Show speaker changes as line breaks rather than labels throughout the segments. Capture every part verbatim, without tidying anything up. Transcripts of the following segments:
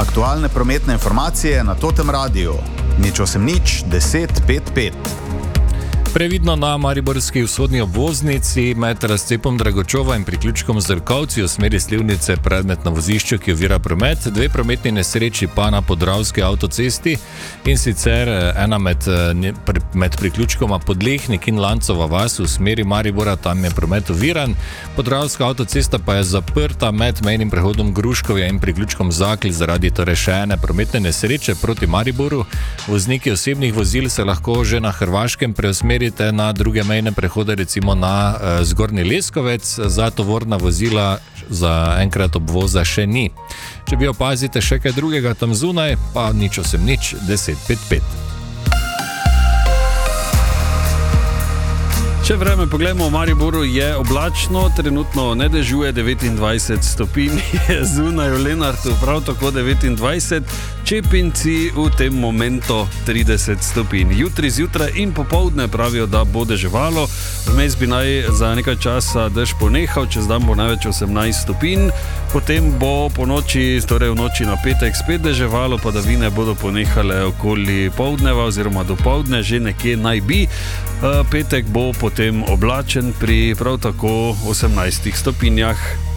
Aktualne prometne informacije na Totem radiju. Nič osem nič, deset pet pet.
Previdno na mariborski vzhodni obvoznici med razcepom Dragočova in priključkom Zrkovci v smeri Slivnice predmet na vozišču, ki ovira promet, dve prometni nesreči pa na Podravski avtocesti in sicer ena med, med priključkoma Podlehnik in Lancova vas v smeri Maribora, tam je promet oviran. Podravska avtocesta pa je zaprta med mejnim prehodom Gruškovja in priključkom Zakli zaradi torej še ene prometne nesreče proti Mariboru. Vozniki osebnih vozil se lahko že na Hrvaškem preusmerijo na druge mejne prehode, recimo na uh, Zgornji Leskovec, za tovorna vozila za enkrat obvoza še ni. Če bi opazite še kaj drugega tam zunaj, pa nič osem nič, deset pet pet.
Če vreme pogledamo, v Mariboru je oblačno, trenutno ne dežuje, devetindvajset stopinj je zunaj, v Lenartu prav tako devetindvajset, Čepinci v tem momentu trideset stopinj. Jutri zjutraj in popoldne pravijo, da bo deževalo, vmes bi naj za nekaj časa dež ponehal, čez dan bo največ osemnajst stopinj, potem bo po noči, torej v noči na petek spet deževalo, padavine bodo ponehale okoli poldneva oziroma do poldne, že nekje naj bi. Petek bo potem oblačen pri prav tako osemnajstih stopinjah.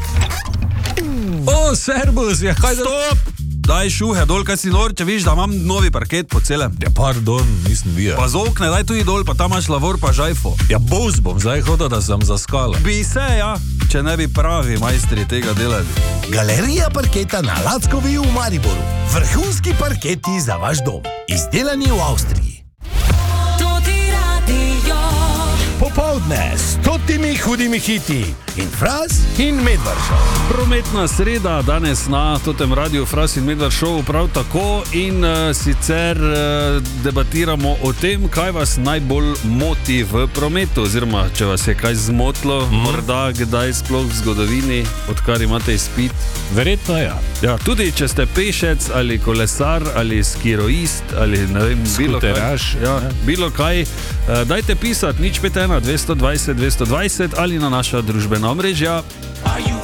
O, servus, ja, kaj da...
Stop! Daj šuhe dol, kaj si nor, če viš, da imam novi parket po celem.
Ja, pardon, nisem bil.
Pa z okne, daj tudi dol, pa tam imaš lavor pa žajfo.
Ja, boz bom zdaj hodil, da sem zaskala.
Bi se, ja, če ne bi pravi majstri tega delali.
Galerija parketa na Lackovi v Mariboru. Vrhunski parketi za vaš dom. Izdelani v Avstriji. Popoldne s stotimi hudimi hiti in Fras in Medvard Show.
Prometna sreda danes na Totem radiju, Fras in Medvard Show prav tako in uh, sicer uh, debatiramo o tem, kaj vas najbolj moti v prometu, oziroma če vas je kaj zmotilo, mm. morda kdaj sploh v zgodovini, odkar imate izpit.
Verjetno ja.
Ja, tudi če ste pešec ali kolesar ali skiroist ali ne vem, bilo kaj, ja, bilo kaj uh, dajte pisati nič pet ena dvesto dvajset dvesto dvajset ali na naša družbena omrežja.